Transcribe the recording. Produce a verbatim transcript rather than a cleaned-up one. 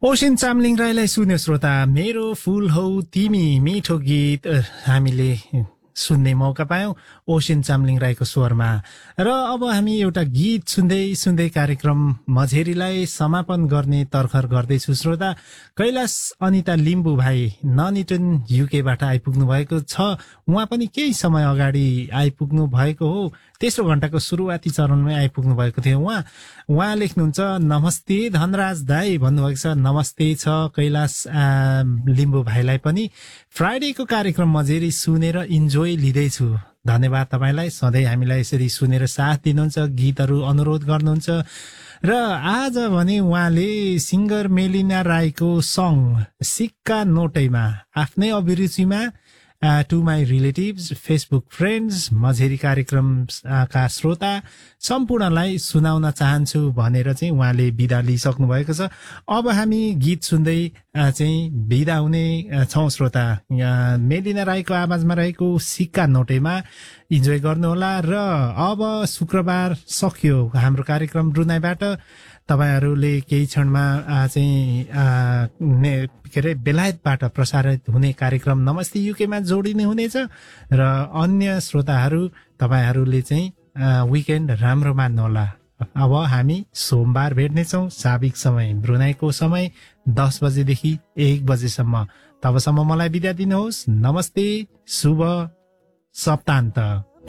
ओसिन चामलिङ राईलाई सुन्यो श्रोता। मेरो फूल हौ तिमी मिठो गीत हामीले सुन्ने मौका पायौं ओसिन चामलिङ राईको स्वरमा। र अब हामी एउटा गीत सुन्दै सुन्दै कार्यक्रम मझेरीलाई समापन गर्ने तर्खर गर्दैछु श्रोता। कैलाश अनिता लिम्बू भाइ ननिटन युकेबाट आइपुग्नु भएको छ। उहाँ पनि केही समय अगाडि आइपुग्नु भएको हो। तेस्रो घण्टाको सुरुवाती चरणमै आइपुग्नु भएको थियो उहाँ। उहाँ लेख्नुहुन्छ, नमस्ते धनराज दाई भन्नुभएको छ। नमस्ते छ कैलाश लिम्बू भाइलाई पनि। फ्राइडेको कार्यक्रम मझेरी सुनेर इन्जोय लिँदैछु। धन्यवाद तपाईलाई, सधैँ हामीलाई यसरी सुनेर साथ दिनुहुन्छ, गीतहरू अनुरोध गर्नुहुन्छ। र आज भने उहाँले सिङ्गर मेलिना राईको सङ सिक्का नोटैमा आफ्नै अभिरुचिमा to my relatives, Facebook friends, मझेरी कार्यक्रमका श्रोता सम्पूर्णलाई सुनाउन चाहन्छु भनेर चाहिँ उहाँले बिदा लिइसक्नु भएको छ। अब हामी गीत सुन्दै चाहिँ बिदा हुने छौं श्रोता। मेलिना राईको आवाजमा रहेको सिक्का नोटेमा इन्जोय गर्नुहोला। र अब शुक्रबार सक्यो हाम्रो कार्यक्रम रुनाईबाट। तपाईहरूले केही क्षणमा चाहिँ के अरे बेलायतबाट प्रसारित हुने कार्यक्रम नमस्ते युकेमा जोडिने हुनेछ। र अन्य श्रोताहरू तपाईँहरूले चाहिँ विकेन्ड राम्रो मान्नुहोला। अब हामी सोमबार भेट्नेछौँ साबिक समय ब्रुनाईको समय दस बजेदेखि एक बजेसम्म। तबसम्म मलाई बिदा दिनुहोस्। नमस्ते, शुभ सप्तान्त।